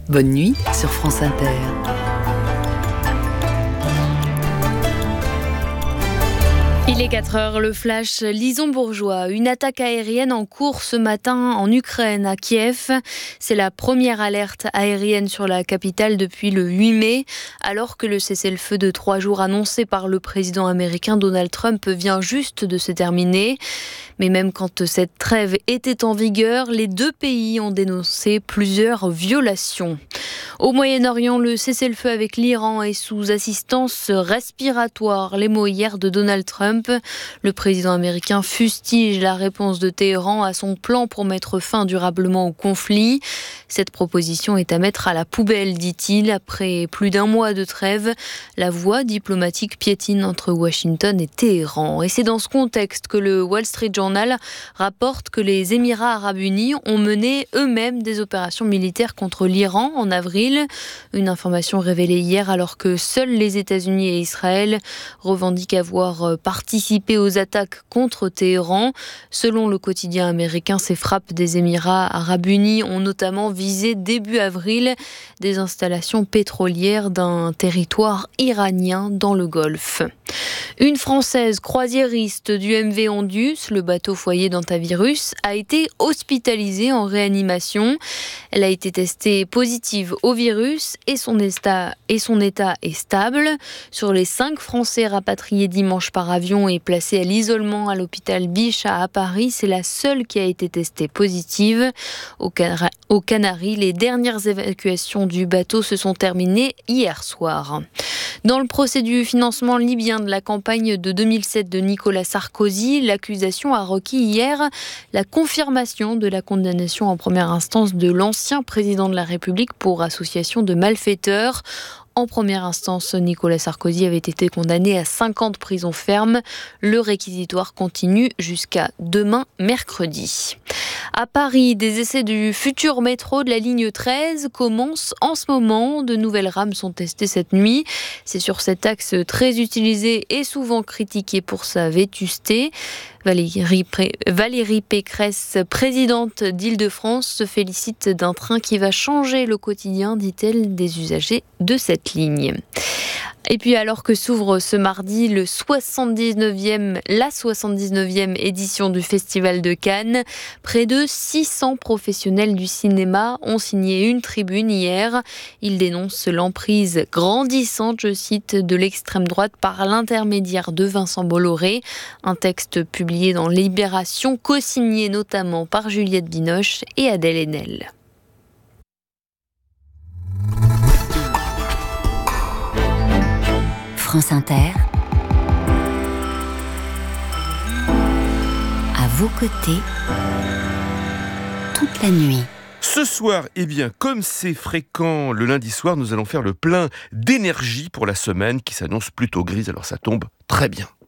Bonne nuit sur France Inter. Il est 4h, le flash Lison Bourgeois. Une attaque aérienne en cours ce matin en Ukraine, à Kiev. C'est la première alerte aérienne sur la capitale depuis le 8 mai, alors que le cessez-le-feu de 3 jours annoncé par le président américain Donald Trump vient juste de se terminer. Mais même quand cette trêve était en vigueur, les deux pays ont dénoncé plusieurs violations. Au Moyen-Orient, le cessez-le-feu avec l'Iran est sous assistance respiratoire. Les mots hier de Donald Trump. Le président américain fustige la réponse de Téhéran à son plan pour mettre fin durablement au conflit. Cette proposition est à mettre à la poubelle, dit-il. Après plus d'un mois de trêve, la voie diplomatique piétine entre Washington et Téhéran. Et c'est dans ce contexte que le Wall Street Journal rapporte que les Émirats arabes unis ont mené eux-mêmes des opérations militaires contre l'Iran en avril. Une information révélée hier alors que seuls les États-Unis et Israël revendiquent avoir participé aux attaques contre Téhéran. Selon le quotidien américain, ces frappes des Émirats arabes unis ont notamment visé début avril des installations pétrolières d'un territoire iranien dans le Golfe. Une Française croisiériste du MV Ondius, le bateau foyer d'Antavirus, a été hospitalisée en réanimation. Elle a été testée positive au virus et son état est stable. Sur les 5 Français rapatriés dimanche par avion et placés à l'isolement à l'hôpital Bichat à Paris, c'est la seule qui a été testée positive. Aux Canaries, les dernières évacuations du bateau se sont terminées hier soir. Dans le procès du financement libyen de la campagne de 2007 de Nicolas Sarkozy, l'accusation a requis hier la confirmation de la condamnation en première instance de l'ancien président de la République pour association de malfaiteurs. En première instance, Nicolas Sarkozy avait été condamné à 5 ans de prison ferme. Le réquisitoire continue jusqu'à demain, mercredi. À Paris, des essais du futur métro de la ligne 13 commencent en ce moment. De nouvelles rames sont testées cette nuit. C'est sur cet axe très utilisé et souvent critiqué pour sa vétusté. Valérie Pécresse, présidente d'Île-de-France, se félicite d'un train qui va changer le quotidien, dit-elle, des usagers de cette ligne. Et puis alors que s'ouvre ce mardi la 79e édition du Festival de Cannes, près de 600 professionnels du cinéma ont signé une tribune hier. Ils dénoncent l'emprise grandissante, je cite, de l'extrême droite par l'intermédiaire de Vincent Bolloré. Un texte publié dans Libération, co-signé notamment par Juliette Binoche et Adèle Haenel. France Inter, à vos côtés, toute la nuit. Ce soir, comme c'est fréquent le lundi soir, nous allons faire le plein d'énergie pour la semaine qui s'annonce plutôt grise, alors ça tombe très bien.